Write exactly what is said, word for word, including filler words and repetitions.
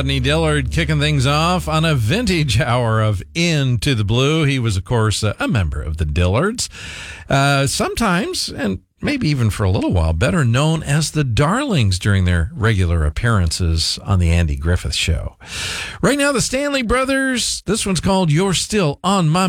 Rodney Dillard kicking things off on a vintage hour of Into the Blue. He was, of course, uh, a member of the Dillards. Uh, sometimes, and maybe even for a little while, better known as the Darlings during their regular appearances on the Andy Griffith Show. Right now, the Stanley Brothers. This one's called You're Still on My